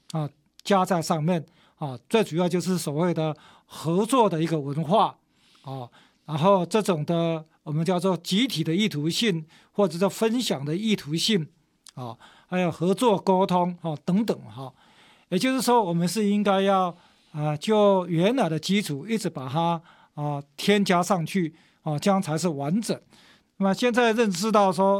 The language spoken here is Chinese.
啊加在上面啊，最主要就是所谓的合作的一个文化啊，然后这种的我们叫做集体的意图性，或者说分享的意图性啊，还有合作沟通啊等等哈。也就是说，我们是应该要就原来的基础一直把它添加上去啊，这样才是完整。那么现在认识到说，